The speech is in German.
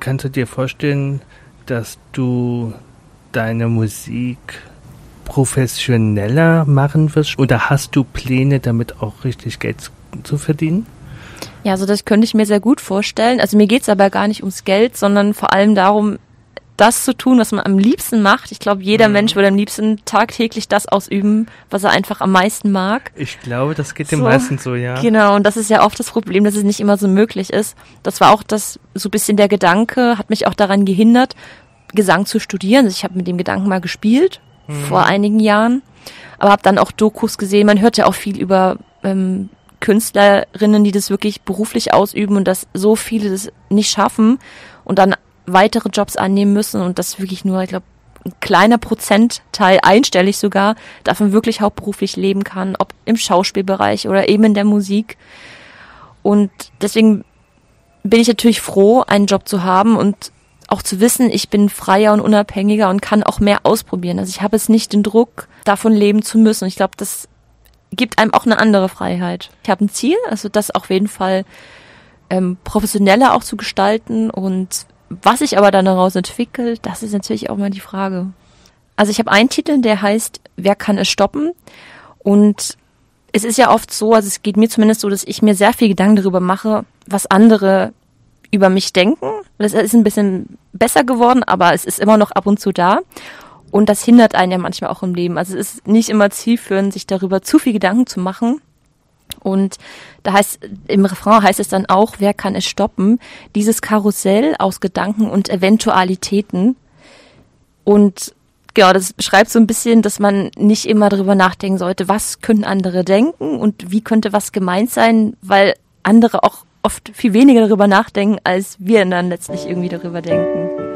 Kannst du dir vorstellen, dass du deine Musik professioneller machen wirst? Oder hast du Pläne, damit auch richtig Geld zu verdienen? Ja, also das könnte ich mir sehr gut vorstellen. Also mir geht's aber gar nicht ums Geld, sondern vor allem darum, das zu tun, was man am liebsten macht. Ich glaube, jeder Mensch würde am liebsten tagtäglich das ausüben, was er einfach am meisten mag. Ich glaube, das geht den meisten so, ja. Genau, und das ist ja oft das Problem, dass es nicht immer so möglich ist. Das war auch das, so ein bisschen der Gedanke, hat mich auch daran gehindert, Gesang zu studieren. Also ich habe mit dem Gedanken mal gespielt, vor einigen Jahren, aber habe dann auch Dokus gesehen. Man hört ja auch viel über Künstlerinnen, die das wirklich beruflich ausüben und dass so viele das nicht schaffen und dann weitere Jobs annehmen müssen und das wirklich nur, ich glaube, ein kleiner Prozentteil, einstellig sogar, davon wirklich hauptberuflich leben kann, ob im Schauspielbereich oder eben in der Musik. Und deswegen bin ich natürlich froh, einen Job zu haben und auch zu wissen, ich bin freier und unabhängiger und kann auch mehr ausprobieren. Also ich habe es nicht den Druck, davon leben zu müssen. Ich glaube, das gibt einem auch eine andere Freiheit. Ich habe ein Ziel, also das auf jeden Fall professioneller auch zu gestalten und was sich aber dann daraus entwickelt, das ist natürlich auch mal die Frage. Also ich habe einen Titel, der heißt Wer kann es stoppen? Und es ist ja oft so, also es geht mir zumindest so, dass ich mir sehr viel Gedanken darüber mache, was andere über mich denken. Das ist ein bisschen besser geworden, aber es ist immer noch ab und zu da. Und das hindert einen ja manchmal auch im Leben. Also es ist nicht immer zielführend, sich darüber zu viel Gedanken zu machen. Und da heißt, im Refrain heißt es dann auch, wer kann es stoppen? Dieses Karussell aus Gedanken und Eventualitäten. Und genau, das beschreibt so ein bisschen, dass man nicht immer darüber nachdenken sollte, was können andere denken und wie könnte was gemeint sein, weil andere auch oft viel weniger darüber nachdenken, als wir dann letztlich irgendwie darüber denken.